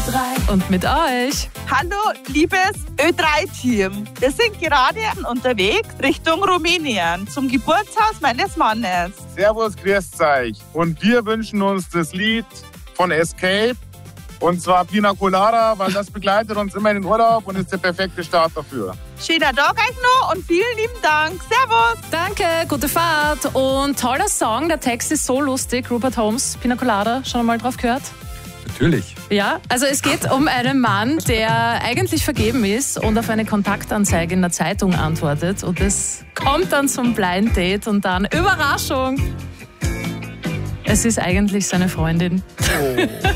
Ö3. Und mit euch. Hallo, liebes Ö3-Team. Wir sind gerade unterwegs Richtung Rumänien zum Geburtshaus meines Mannes. Servus, grüßt euch. Und wir wünschen uns das Lied von Escape. Und zwar Pina Colada, weil das begleitet uns immer in den Urlaub und ist der perfekte Start dafür. Schöner Tag euch noch und vielen lieben Dank. Servus. Danke, gute Fahrt und toller Song. Der Text ist so lustig. Rupert Holmes, Pina Colada, schon einmal drauf gehört? Natürlich. Ja, also es geht um einen Mann, der eigentlich vergeben ist und auf eine Kontaktanzeige in der Zeitung antwortet. Und es kommt dann zum Blind Date und dann Überraschung. Es ist eigentlich seine Freundin. Oh.